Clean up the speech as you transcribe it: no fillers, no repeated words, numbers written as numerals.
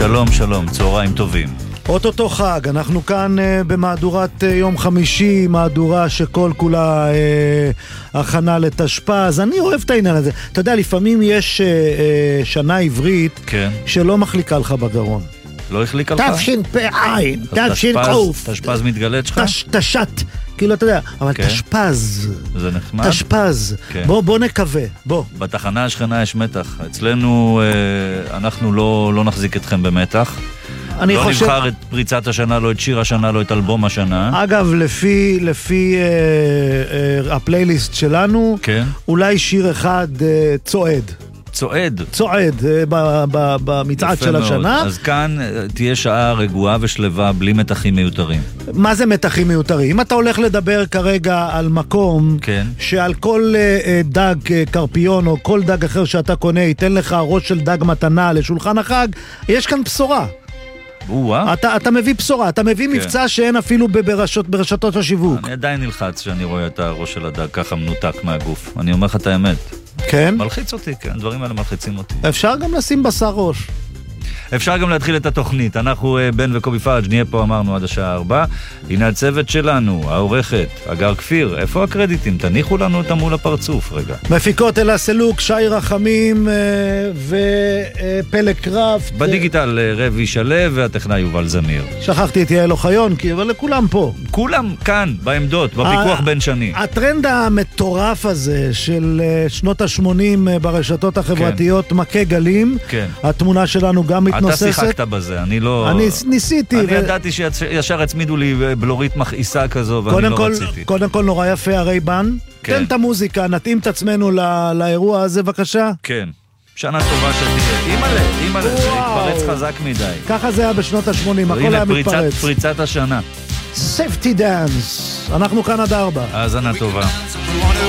שלום, שלום, צהריים טובים. אותו חג, אנחנו כאן במהדורת יום חמישי, מהדורה שכל כולה הכנה לתשפ"ז. אני אוהב את העניין הזה. אתה יודע, לפעמים יש שנה עברית כן. שלא מחליקה לך בגרון. לא החליקה לך? תשפ"עין, תשפ"קוף. תשפ"ז מתגלת שלך? תש"ת, כאילו אתה יודע, אבל כן. תשפ"ז. זה נחמד? תשפ"ז. כן. בוא נקווה, בוא. בתחנה השכנה יש מתח. אצלנו אנחנו לא נחזיק אתכם במתח. לא חושב... נבחר את פריצת השנה, לא את שיר השנה, לא את אלבום השנה. אגב, לפי הפלייליסט שלנו, כן. אולי שיר אחד צועד. צועד במצעד של השנה. אז כאן תהיה שעה רגועה ושלווה בלי מתחים מיותרים. מה זה מתחים מיותרים? אם אתה הולך לדבר כרגע על מקום, כן. שעל כל דג קרפיון או כל דג אחר שאתה קונה ייתן לך ראש של דג מתנה לשולחן החג, יש כאן בשורה. אתה מביא בשורה, אתה מביא מבצע שאין אפילו ברשתות השיווק. אני עדיין נלחץ שאני רואה את הראש של הדג ככה מנותק מהגוף. אני אומר לך את האמת. כן? מלחיץ אותי, כן, הדברים האלה מלחיצים אותי. אפשר גם לשים בשר ראש. אפשר גם להתחיל את התוכנית. אנחנו, בן וקובי פאג', נהיה פה, אמרנו, עד השעה 4. הנה הצוות שלנו, העורכת, אגר כפיר. איפה הקרדיטים? תניחו לנו אותם מול הפרצוף, רגע. מפיקות אלה סלוק, שי רחמים ופלק קראפט. בדיגיטל רבי שלב והטכנאי יובל זמיר. שכחתי את יעל אוחיון, אבל לכולם פה. כולם כאן, בעמדות, בפיקוח בין שני. הטרנד המטורף הזה של שנות ה-80 ברשתות החברתיות, כן. מכה גלים. כן. התמונה שלנו גם מתנוססת. אתה שיחקת בזה, אני לא... אני ניסיתי. אני ידעתי שישר הצמידו לי בלורית מכעיסה כזו, ואני לא רציתי. קודם כל נורא יפה, הרי בן. תן את המוזיקה, נתאים את עצמנו לאירוע הזה, בבקשה. כן. שנה טובה שתהיה. אימאלה, זה התפרץ חזק מדי. ככה זה היה בשנות ה-80, הכל היה מתפרץ. פריצת השנה. Safety Dance. אנחנו כאן עד 4. האזנה טובה.